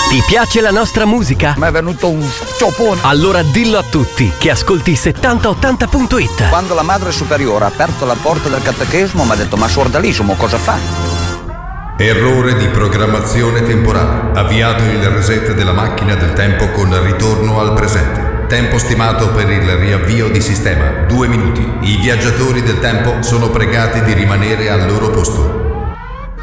Ti piace la nostra musica? Mi è venuto un sciopone. Allora dillo a tutti che ascolti 7080.it. Quando la madre superiore ha aperto la porta del catechismo mi ha detto: ma sordalismo cosa fa? Errore di programmazione temporale. Avviato il reset della macchina del tempo con ritorno al presente. Tempo stimato per il riavvio di sistema 2 minuti. I viaggiatori del tempo sono pregati di rimanere al loro posto.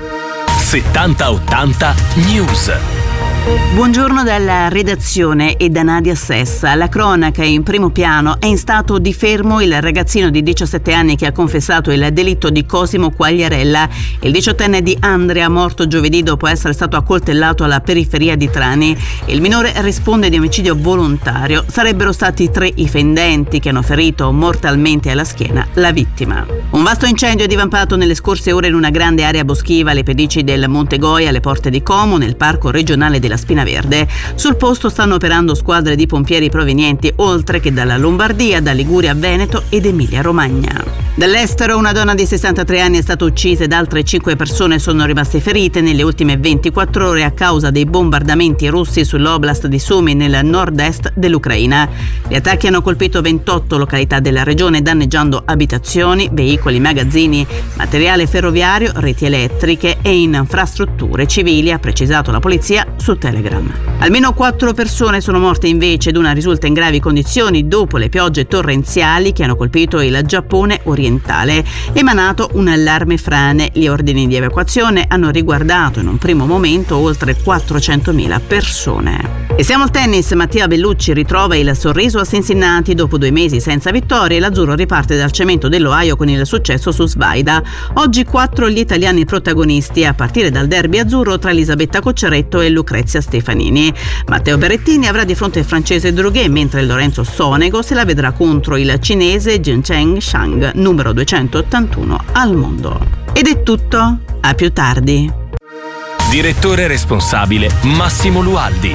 7080 News. Buongiorno dalla redazione e da Nadia Sessa. La cronaca in primo piano. È in stato di fermo il ragazzino di 17 anni che ha confessato il delitto di Cosimo Quagliarella. Il 18enne di Andria, morto giovedì dopo essere stato accoltellato alla periferia di Trani. Il minore risponde di omicidio volontario. Sarebbero stati 3 i fendenti che hanno ferito mortalmente alla schiena la vittima. Un vasto incendio è divampato nelle scorse ore in una grande area boschiva alle pendici del Monte Goia, alle porte di Como, nel parco regionale della Spina Verde. Sul posto stanno operando squadre di pompieri provenienti oltre che dalla Lombardia, da Liguria, Veneto ed Emilia Romagna. Dall'estero una donna di 63 anni è stata uccisa ed altre 5 persone sono rimaste ferite nelle ultime 24 ore a causa dei bombardamenti russi sull'oblast di Sumy nel nord-est dell'Ucraina. Gli attacchi hanno colpito 28 località della regione, danneggiando abitazioni, veicoli, magazzini, materiale ferroviario, reti elettriche e infrastrutture civili, ha precisato la polizia su Telegram. Almeno 4 persone sono morte invece ed una risulta in gravi condizioni dopo le piogge torrenziali che hanno colpito il Giappone orientale. Emanato un allarme frane. Gli ordini di evacuazione hanno riguardato in un primo momento oltre 400.000 persone. E siamo al tennis. Mattia Bellucci ritrova il sorriso a Cincinnati dopo 2 mesi senza vittorie e l'azzurro riparte dal cemento dell'Ohio con il successo su Svaida. Oggi 4 gli italiani protagonisti a partire dal derby azzurro tra Elisabetta Cocciaretto e Lucrezia Stefanini. Matteo Berrettini avrà di fronte il francese Droguet, mentre Lorenzo Sonego se la vedrà contro il cinese Jiancheng Shang, numero 281 al mondo. Ed è tutto, a più tardi. Direttore responsabile Massimo Lualdi.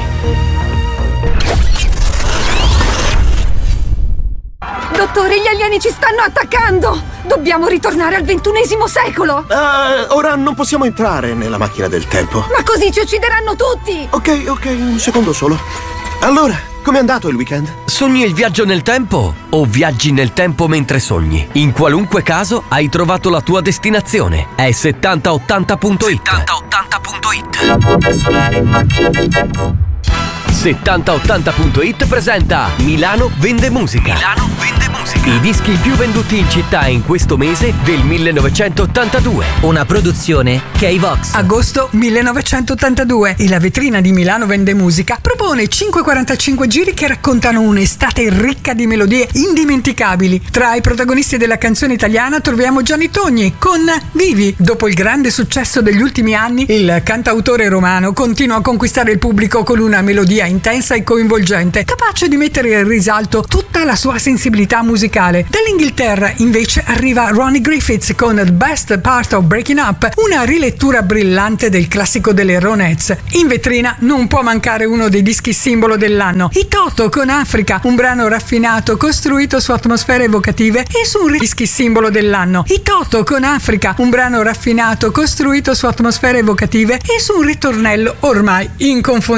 Dottore, gli alieni ci stanno attaccando! Dobbiamo ritornare al XXI secolo! Ora non possiamo entrare nella macchina del tempo. Ma così ci uccideranno tutti! Ok, un secondo solo. Allora, com'è andato il weekend? Sogni il viaggio nel tempo o viaggi nel tempo mentre sogni? In qualunque caso hai trovato la tua destinazione. È 7080.it. 7080.it. 7080.it presenta Milano Vende Musica. Milano Vende Musica. I dischi più venduti in città in questo mese del 1982. Una produzione K-Vox. Agosto 1982 e la vetrina di Milano Vende Musica propone 545 giri che raccontano un'estate ricca di melodie indimenticabili. Tra i protagonisti della canzone italiana troviamo Gianni Togni con Vivi. Dopo il grande successo degli ultimi anni, il cantautore romano continua a conquistare il pubblico con una melodia intensa e coinvolgente, capace di mettere in risalto tutta la sua sensibilità musicale. Dall'Inghilterra invece arriva Ronnie Griffiths con The Best Part of Breaking Up, una rilettura brillante del classico delle Ronettes. In vetrina non può mancare uno dei dischi simbolo dell'anno, I Toto con Africa, un brano raffinato costruito su atmosfere evocative e su un dischi simbolo dell'anno. I Toto con Africa, un brano raffinato costruito su atmosfere evocative e su un ritornello ormai inconfondibile.